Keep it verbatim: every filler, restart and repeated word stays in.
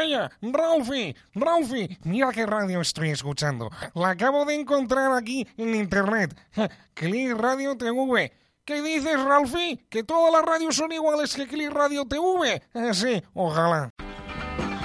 vaya, Ralphie, Ralphie, mira qué radio estoy escuchando. La acabo de encontrar aquí en internet. Click Radio T V. ¿Qué dices, Ralphie? ¿Que todas las radios son iguales que Click Radio T V? Eh, sí, ojalá.